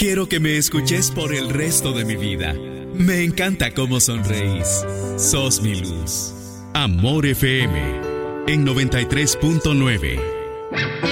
quiero que me escuches por el resto de mi vida. Me encanta cómo sonreís. Sos mi luz. Amor FM en 93.9.